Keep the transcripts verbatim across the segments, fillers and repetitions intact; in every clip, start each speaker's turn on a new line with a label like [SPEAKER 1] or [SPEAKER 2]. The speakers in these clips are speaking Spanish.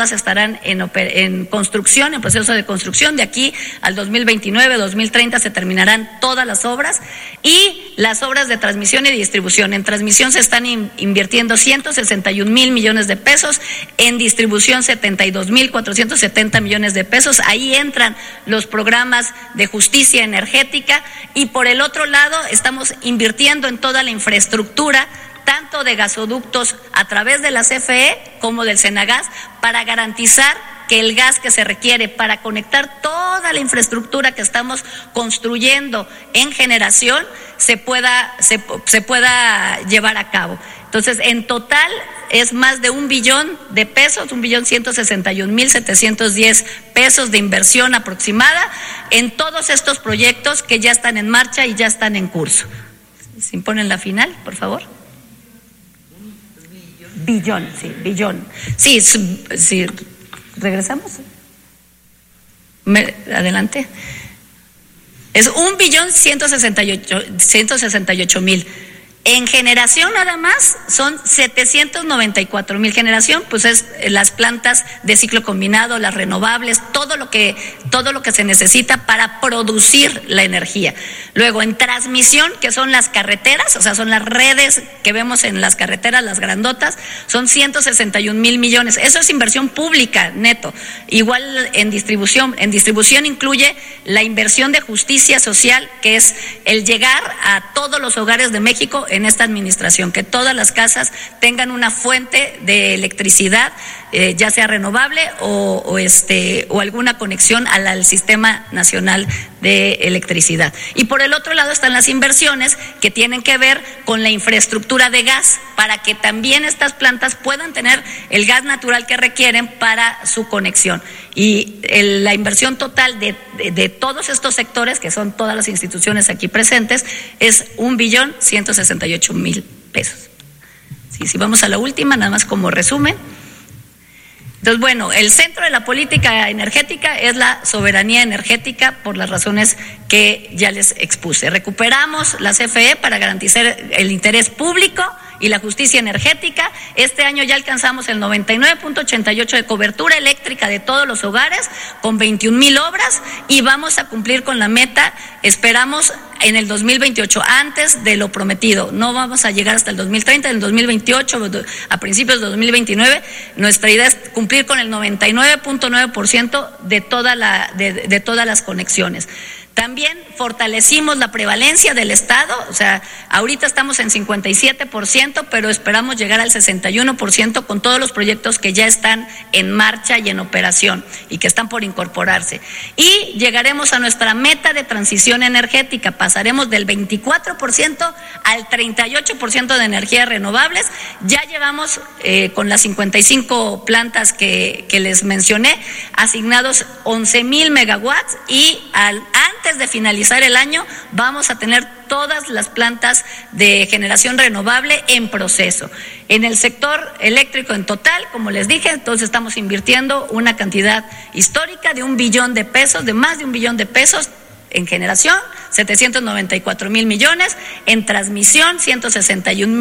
[SPEAKER 1] todas estarán en, en construcción, en proceso de construcción. De aquí al dos mil veintinueve, dos mil treinta se terminarán todas las obras, y las obras de transmisión y distribución. En transmisión se están in, invirtiendo ciento sesenta y un mil millones de pesos, en distribución setenta y dos mil cuatrocientos setenta millones de pesos. Ahí entran los programas de justicia energética, y por el otro lado estamos invirtiendo en toda la infraestructura, tanto de gasoductos a través de la C F E como del Senagas, para garantizar que el gas que se requiere para conectar toda la infraestructura que estamos construyendo en generación se pueda, se, se pueda llevar a cabo. Entonces, en total es más de un billón de pesos, un billón ciento sesenta y un mil setecientos diez pesos de inversión aproximada en todos estos proyectos que ya están en marcha y ya están en curso. Si ponen la final, por favor. Billón, sí, billón. Sí, sí. ¿Regresamos? Me, adelante. Es un billón ciento sesenta y ocho, ciento sesenta y ocho mil. En generación nada más son setecientos noventa y cuatro mil. Generación, pues es las plantas de ciclo combinado, las renovables, todo lo que, todo lo que se necesita para producir la energía. Luego, en transmisión, que son las carreteras, o sea, son las redes que vemos en las carreteras, las grandotas, son ciento sesenta y un mil millones. Eso es inversión pública, neto. Igual en distribución. En distribución incluye la inversión de justicia social, que es el llegar a todos los hogares de México en esta administración, que todas las casas tengan una fuente de electricidad, eh, ya sea renovable o, o este o alguna conexión al, al Sistema Nacional de Electricidad. Y por el otro lado están las inversiones que tienen que ver con la infraestructura de gas, para que también estas plantas puedan tener el gas natural que requieren para su conexión. Y el, la inversión total de, de, de todos estos sectores, que son todas las instituciones aquí presentes, es un billón ciento sesenta y ocho mil pesos. Sí, si vamos a la última, nada más como resumen. Entonces, bueno, el centro de la política energética es la soberanía energética, por las razones que ya les expuse. Recuperamos la C F E para garantizar el interés público y la justicia energética. Este año ya alcanzamos el noventa y nueve punto ochenta y ocho de cobertura eléctrica de todos los hogares, con veintiún mil obras, y vamos a cumplir con la meta, esperamos, en el dos mil veintiocho, antes de lo prometido. No vamos a llegar hasta el dos mil treinta, en el dos mil veintiocho, a principios de dos mil veintinueve, nuestra idea es cumplir con el noventa y nueve punto nueve por ciento de toda la, de, de todas las conexiones. También fortalecimos la prevalencia del Estado, o sea, ahorita estamos en cincuenta y siete por ciento, pero esperamos llegar al sesenta y uno por ciento con todos los proyectos que ya están en marcha y en operación y que están por incorporarse. Y llegaremos a nuestra meta de transición energética, pasaremos del veinticuatro por ciento al treinta y ocho por ciento de energías renovables. Ya llevamos eh, con las cincuenta y cinco plantas que, que les mencioné, asignados once mil megawatts, y al antes de finalizar el año vamos a tener todas las plantas de generación renovable en proceso. En el sector eléctrico en total, como les dije, entonces estamos invirtiendo una cantidad histórica de un billón de pesos, de más de un billón de pesos en generación, setecientos noventa y cuatro mil millones, en transmisión ciento sesenta y un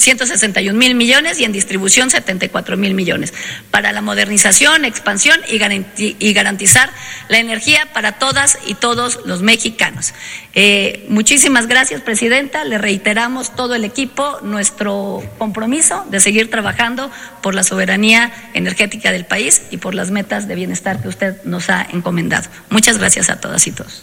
[SPEAKER 1] mil millones, y en distribución setenta y cuatro mil millones, para la modernización, expansión y garantizar la energía para todas y todos los mexicanos. Eh, muchísimas gracias, Presidenta. Le reiteramos todo el equipo nuestro compromiso de seguir trabajando por la soberanía energética del país y por las metas de bienestar que usted nos ha encomendado. Muchas gracias a todas y todos.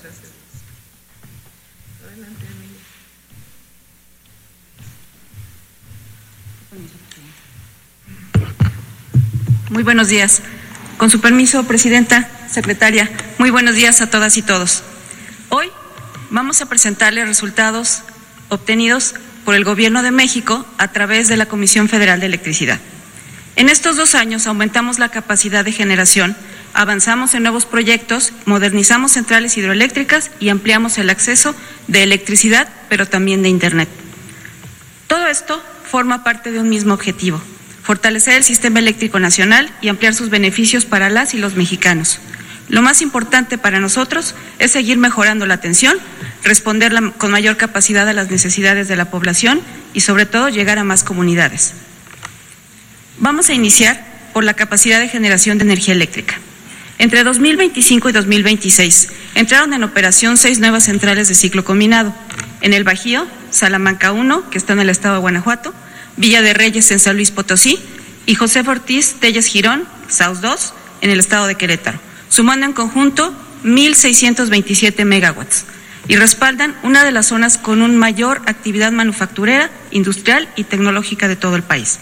[SPEAKER 2] Muy buenos días. Con su permiso, Presidenta, Secretaria, muy buenos días a todas y todos. Hoy vamos a presentarles resultados obtenidos por el Gobierno de México a través de la Comisión Federal de Electricidad. En estos dos años aumentamos la capacidad de generación, avanzamos en nuevos proyectos, modernizamos centrales hidroeléctricas y ampliamos el acceso de electricidad, pero también de Internet. Todo esto forma parte de un mismo objetivo: fortalecer el sistema eléctrico nacional y ampliar sus beneficios para las y los mexicanos. Lo más importante para nosotros es seguir mejorando la atención, responder la, con mayor capacidad a las necesidades de la población y sobre todo llegar a más comunidades. Vamos a iniciar por la capacidad de generación de energía eléctrica. Entre dos mil veinticinco y dos mil veintiséis entraron en operación seis nuevas centrales de ciclo combinado. En el Bajío, Salamanca uno, que está en el estado de Guanajuato, Villa de Reyes en San Luis Potosí y José Ortiz Telles Girón, Saus dos, en el estado de Querétaro, sumando en conjunto mil seiscientos veintisiete megawatts y respaldan una de las zonas con una mayor actividad manufacturera, industrial y tecnológica de todo el país.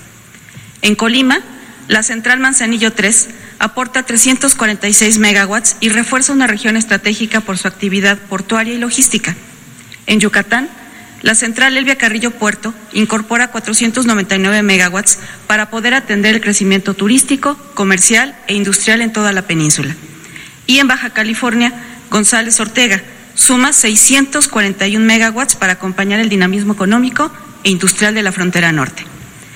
[SPEAKER 2] En Colima, la central Manzanillo tres aporta trescientos cuarenta y seis megawatts y refuerza una región estratégica por su actividad portuaria y logística. En Yucatán, la central Elvia Carrillo Puerto incorpora cuatrocientos noventa y nueve megawatts para poder atender el crecimiento turístico, comercial e industrial en toda la península. Y en Baja California, González Ortega suma seiscientos cuarenta y un megawatts para acompañar el dinamismo económico e industrial de la frontera norte.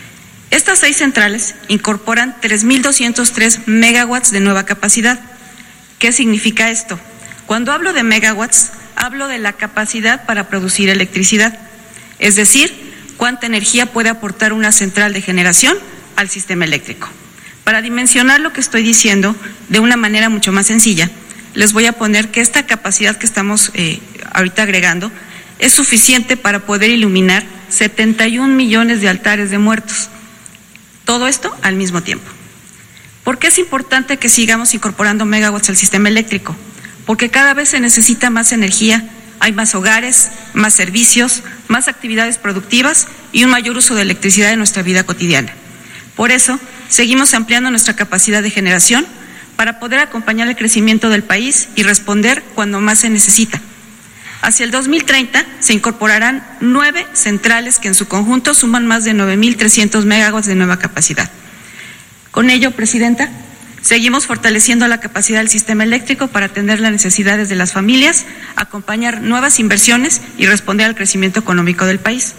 [SPEAKER 2] Estas seis centrales incorporan tres mil doscientos tres megawatts de nueva capacidad. ¿Qué significa esto? Cuando hablo de megawatts, hablo de la capacidad para producir electricidad, es decir, cuánta energía puede aportar una central de generación al sistema eléctrico. Para dimensionar lo que estoy diciendo de una manera mucho más sencilla, les voy a poner que esta capacidad que estamos eh, ahorita agregando es suficiente para poder iluminar setenta y un millones de altares de muertos. Todo esto al mismo tiempo. ¿Por qué es importante que sigamos incorporando megawatts al sistema eléctrico? Porque cada vez se necesita más energía, hay más hogares, más servicios, más actividades productivas y un mayor uso de electricidad en nuestra vida cotidiana. Por eso, seguimos ampliando nuestra capacidad de generación para poder acompañar el crecimiento del país y responder cuando más se necesita. Hacia el dos mil treinta se incorporarán nueve centrales que en su conjunto suman más de nueve mil trescientos megawatts de nueva capacidad. Con ello, Presidenta, seguimos fortaleciendo la capacidad del sistema eléctrico para atender las necesidades de las familias, acompañar nuevas inversiones y responder al crecimiento económico del país.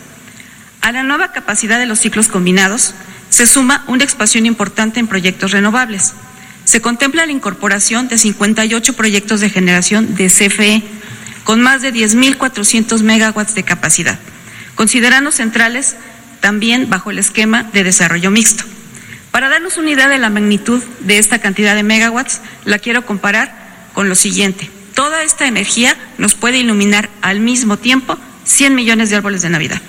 [SPEAKER 2] A la nueva capacidad de los ciclos combinados se suma una expansión importante en proyectos renovables. Se contempla la incorporación de cincuenta y ocho proyectos de generación de C F E, con más de diez mil cuatrocientos megawatts de capacidad, considerando centrales también bajo el esquema de desarrollo mixto. Para darnos una idea de la magnitud de esta cantidad de megawatts, la quiero comparar con lo siguiente. Toda esta energía nos puede iluminar al mismo tiempo cien millones de árboles de Navidad.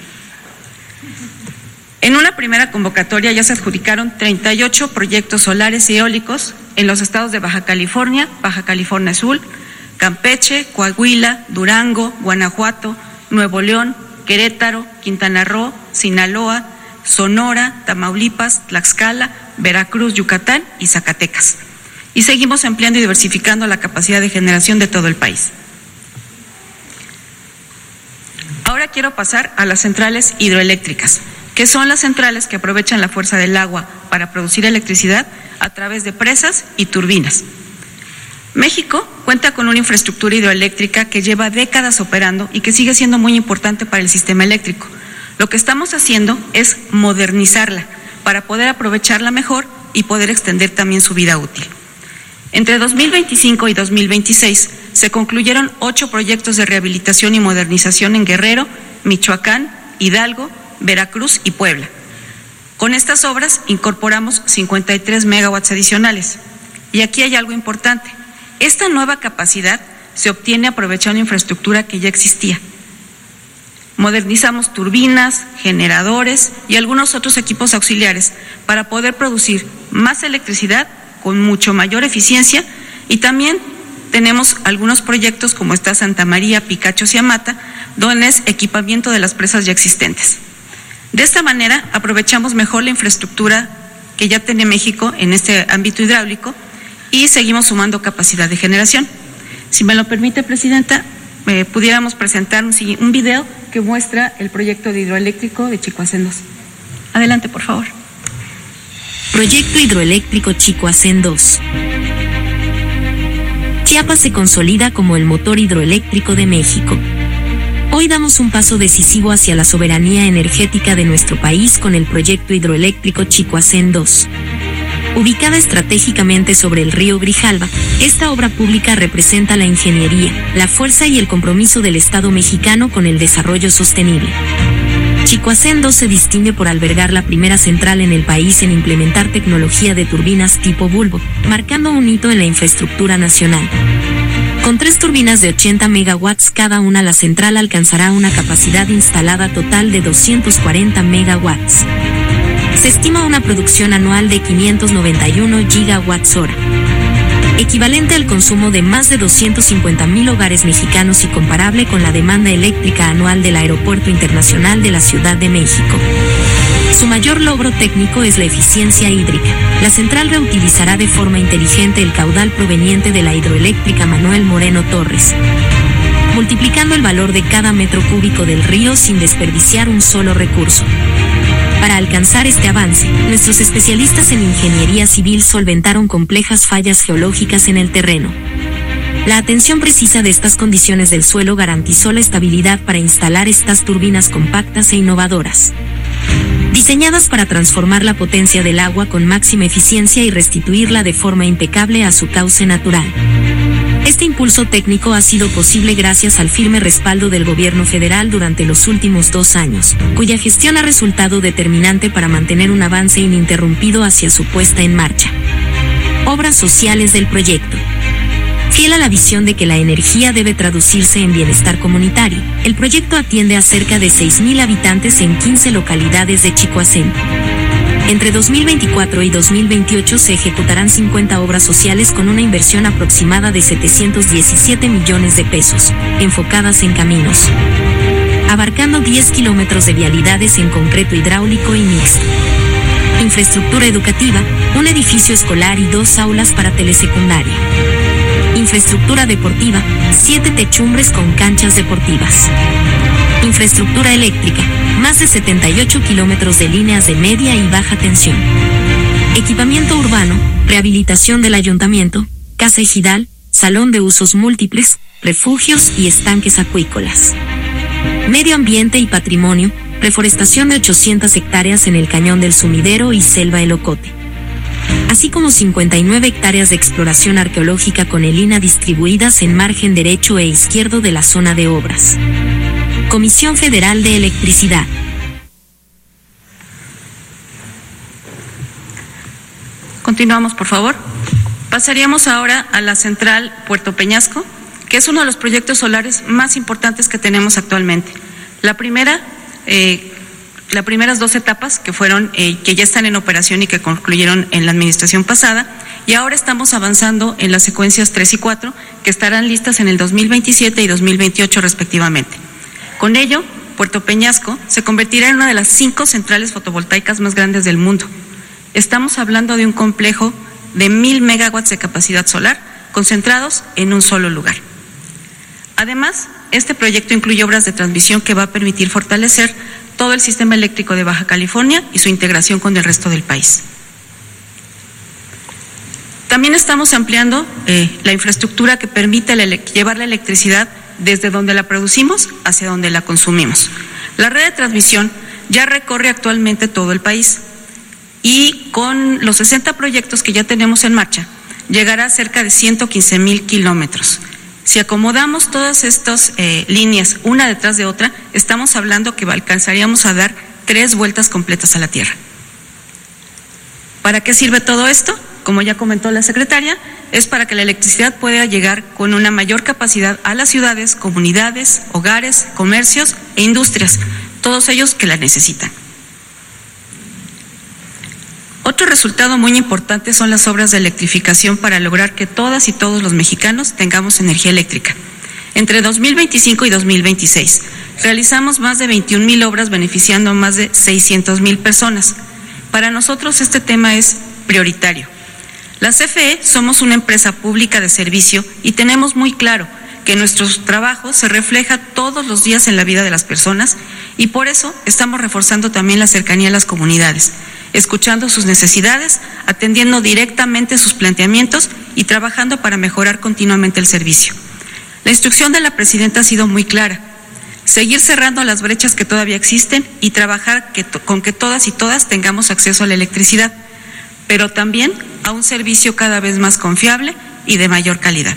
[SPEAKER 2] En una primera convocatoria ya se adjudicaron treinta y ocho proyectos solares y eólicos en los estados de Baja California, Baja California Sur, Campeche, Coahuila, Durango, Guanajuato, Nuevo León, Querétaro, Quintana Roo, Sinaloa, Sonora, Tamaulipas, Tlaxcala, Veracruz, Yucatán y Zacatecas. Y seguimos ampliando y diversificando la capacidad de generación de todo el país. Ahora quiero pasar a las centrales hidroeléctricas, que son las centrales que aprovechan la fuerza del agua para producir electricidad a través de presas y turbinas. México cuenta con una infraestructura hidroeléctrica que lleva décadas operando y que sigue siendo muy importante para el sistema eléctrico. Lo que estamos haciendo es modernizarla para poder aprovecharla mejor y poder extender también su vida útil. Entre dos mil veinticinco y dos mil veintiséis se concluyeron ocho proyectos de rehabilitación y modernización en Guerrero, Michoacán, Hidalgo, Veracruz y Puebla. Con estas obras incorporamos cincuenta y tres megawatts adicionales. Y aquí hay algo importante. Esta nueva capacidad se obtiene aprovechando infraestructura que ya existía. Modernizamos turbinas, generadores y algunos otros equipos auxiliares para poder producir más electricidad con mucho mayor eficiencia, y también tenemos algunos proyectos como está Santa María, Picachos y Amata, donde es equipamiento de las presas ya existentes. De esta manera aprovechamos mejor la infraestructura que ya tiene México en este ámbito hidráulico y seguimos sumando capacidad de generación. Si me lo permite, Presidenta, eh, pudiéramos presentar un, un video que muestra el proyecto de hidroeléctrico de Chicoacén dos. Adelante, por favor.
[SPEAKER 3] Proyecto hidroeléctrico Chicoacén dos. Chiapas se consolida como el motor hidroeléctrico de México. Hoy damos un paso decisivo hacia la soberanía energética de nuestro país con el proyecto hidroeléctrico Chicoacén dos. Ubicada estratégicamente sobre el río Grijalva, esta obra pública representa la ingeniería, la fuerza y el compromiso del Estado mexicano con el desarrollo sostenible. Chicoacén dos se distingue por albergar la primera central en el país en implementar tecnología de turbinas tipo bulbo, marcando un hito en la infraestructura nacional. Con tres turbinas de ochenta megawatts cada una, la central alcanzará una capacidad instalada total de doscientos cuarenta megawatts. Se estima una producción anual de quinientos noventa y uno gigawatts hora, equivalente al consumo de más de doscientos cincuenta mil hogares mexicanos y comparable con la demanda eléctrica anual del Aeropuerto Internacional de la Ciudad de México. Su mayor logro técnico es la eficiencia hídrica. La central reutilizará de forma inteligente el caudal proveniente de la hidroeléctrica Manuel Moreno Torres, multiplicando el valor de cada metro cúbico del río sin desperdiciar un solo recurso. Para alcanzar este avance, nuestros especialistas en ingeniería civil solventaron complejas fallas geológicas en el terreno. La atención precisa de estas condiciones del suelo garantizó la estabilidad para instalar estas turbinas compactas e innovadoras, diseñadas para transformar la potencia del agua con máxima eficiencia y restituirla de forma impecable a su cauce natural. Este impulso técnico ha sido posible gracias al firme respaldo del gobierno federal durante los últimos dos años, cuya gestión ha resultado determinante para mantener un avance ininterrumpido hacia su puesta en marcha. Obras sociales del proyecto. Fiel a la visión de que la energía debe traducirse en bienestar comunitario, el proyecto atiende a cerca de seis mil habitantes en quince localidades de Chicoacén. Entre dos mil veinticuatro y dos mil veintiocho se ejecutarán cincuenta obras sociales con una inversión aproximada de setecientos diecisiete millones de pesos, enfocadas en caminos, abarcando diez kilómetros de vialidades en concreto hidráulico y mixto. Infraestructura educativa, un edificio escolar y dos aulas para telesecundaria. Infraestructura deportiva, siete techumbres con canchas deportivas. Infraestructura eléctrica, más de setenta y ocho kilómetros de líneas de media y baja tensión. Equipamiento urbano, rehabilitación del ayuntamiento, casa ejidal, salón de usos múltiples, refugios y estanques acuícolas. Medio ambiente y patrimonio, reforestación de ochocientas hectáreas en el Cañón del Sumidero y Selva El Ocote, así como cincuenta y nueve hectáreas de exploración arqueológica con el I N A distribuidas en margen derecho e izquierdo de la zona de obras. Comisión Federal de Electricidad.
[SPEAKER 2] Continuamos, por favor. Pasaríamos ahora a la central Puerto Peñasco, que es uno de los proyectos solares más importantes que tenemos actualmente. La primera, eh, las primeras dos etapas que fueron, eh, que ya están en operación y que concluyeron en la administración pasada, y ahora estamos avanzando en las secuencias tres y cuatro, que estarán listas en el dos mil veintisiete y dos mil veintiocho respectivamente. Con ello, Puerto Peñasco se convertirá en una de las cinco centrales fotovoltaicas más grandes del mundo. Estamos hablando de un complejo de mil megawatts de capacidad solar concentrados en un solo lugar. Además, este proyecto incluye obras de transmisión que va a permitir fortalecer todo el sistema eléctrico de Baja California y su integración con el resto del país. También estamos ampliando eh, la infraestructura que permite la llevar la electricidad desde donde la producimos hacia donde la consumimos. La red de transmisión ya recorre actualmente todo el país y con los sesenta proyectos que ya tenemos en marcha, llegará a cerca de ciento quince mil kilómetros. Si acomodamos todas estas eh, líneas una detrás de otra, estamos hablando que alcanzaríamos a dar tres vueltas completas a la Tierra. ¿Para qué sirve todo esto? Como ya comentó la secretaria, es para que la electricidad pueda llegar con una mayor capacidad a las ciudades, comunidades, hogares, comercios e industrias, todos ellos que la necesitan. Otro resultado muy importante son las obras de electrificación para lograr que todas y todos los mexicanos tengamos energía eléctrica. Entre dos mil veinticinco y dos mil veintiséis realizamos más de veintiún mil obras beneficiando a más de seiscientas mil personas. Para nosotros este tema es prioritario. La C F E somos una empresa pública de servicio y tenemos muy claro que nuestro trabajo se refleja todos los días en la vida de las personas y por eso estamos reforzando también la cercanía a las comunidades, escuchando sus necesidades, atendiendo directamente sus planteamientos y trabajando para mejorar continuamente el servicio. La instrucción de la presidenta ha sido muy clara: seguir cerrando las brechas que todavía existen y trabajar que con que todas y todas tengamos acceso a la electricidad, pero también a un servicio cada vez más confiable y de mayor calidad.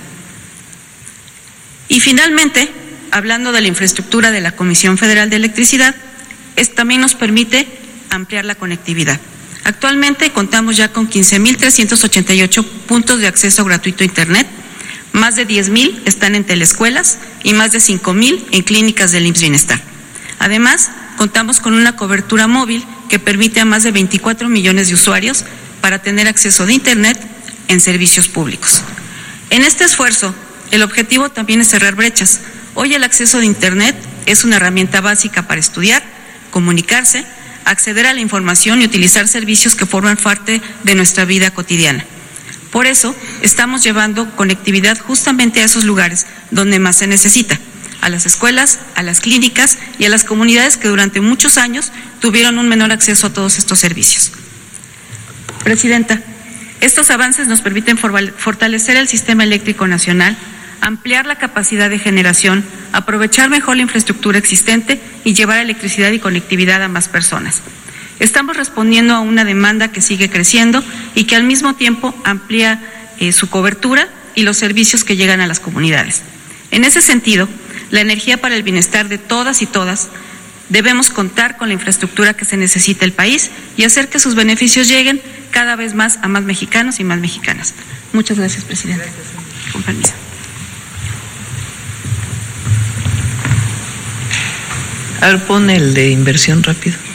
[SPEAKER 2] Y finalmente, hablando de la infraestructura de la Comisión Federal de Electricidad, esto también nos permite ampliar la conectividad. Actualmente contamos ya con quince mil trescientos ochenta y ocho puntos de acceso gratuito a Internet, más de diez mil están en teleescuelas y más de cinco mil en clínicas del I M S S Bienestar. Además, contamos con una cobertura móvil que permite a más de veinticuatro millones de usuarios para tener acceso de Internet en servicios públicos. En este esfuerzo, el objetivo también es cerrar brechas. Hoy el acceso de Internet es una herramienta básica para estudiar, comunicarse, acceder a la información y utilizar servicios que forman parte de nuestra vida cotidiana. Por eso, estamos llevando conectividad justamente a esos lugares donde más se necesita, a las escuelas, a las clínicas y a las comunidades que durante muchos años tuvieron un menor acceso a todos estos servicios. Presidenta, estos avances nos permiten fortalecer el sistema eléctrico nacional, ampliar la capacidad de generación, aprovechar mejor la infraestructura existente y llevar electricidad y conectividad a más personas. Estamos respondiendo a una demanda que sigue creciendo y que al mismo tiempo amplía eh, su cobertura y los servicios que llegan a las comunidades. En ese sentido, la energía para el bienestar de todas y todas, debemos contar con la infraestructura que se necesita el país y hacer que sus beneficios lleguen cada vez más a más mexicanos y más mexicanas. Muchas gracias, presidente. Con permiso.
[SPEAKER 4] A ver, pon el de inversión rápido.